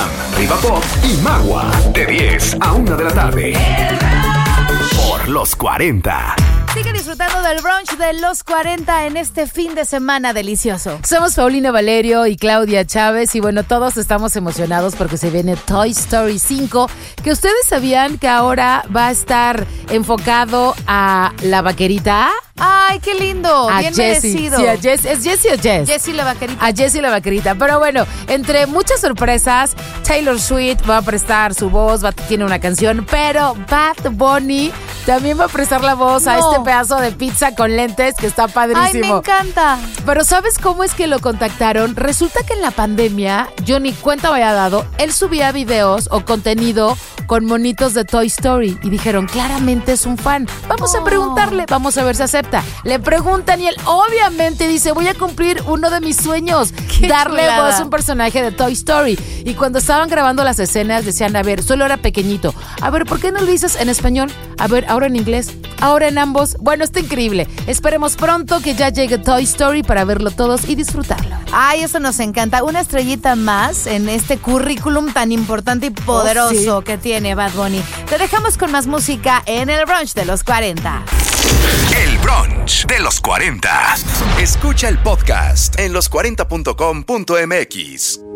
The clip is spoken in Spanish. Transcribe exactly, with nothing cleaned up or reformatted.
Sam, Riva Pop y Magua. De diez a una de la tarde. Por los cuarenta. Sigue disfrutando del brunch de los cuarenta en este fin de semana delicioso. Somos Paulina Valerio y Claudia Chávez y bueno, todos estamos emocionados porque se viene Toy Story cinco, que ustedes sabían que ahora va a estar enfocado a la vaquerita. ¡Ay, qué lindo! A Bien Jessie. merecido. Sí, a Jess, ¿es Jessie o Jess? Jessie la vaquerita. A Jessie la vaquerita. Pero bueno, entre muchas sorpresas, Taylor Swift va a prestar su voz, va, tiene una canción, pero Bad Bunny también va a prestar la voz no. a este pedazo de pizza con lentes que está padrísimo. ¡Ay, me encanta! Pero ¿sabes cómo es que lo contactaron? Resulta que en la pandemia, yo ni cuenta me había dado, él subía videos o contenido con monitos de Toy Story y dijeron, claramente es un fan. Vamos oh. a preguntarle, vamos a ver si acepta. Le preguntan y él obviamente dice, voy a cumplir uno de mis sueños, Qué darle chulada. voz a un personaje de Toy Story. Y cuando estaban grabando las escenas decían, a ver, solo era pequeñito. A ver, ¿por qué no lo dices en español? A ver, ahora en inglés, ahora en ambos. Bueno, está increíble. Esperemos pronto que ya llegue Toy Story para verlo todos y disfrutarlo. Ay, eso nos encanta. Una estrellita más en este currículum tan importante y poderoso oh, sí. que tiene Bad Bunny. Te dejamos con más música en el brunch de los cuarenta. El brunch de los cuarenta. Escucha el podcast en los cuarenta punto com punto m x.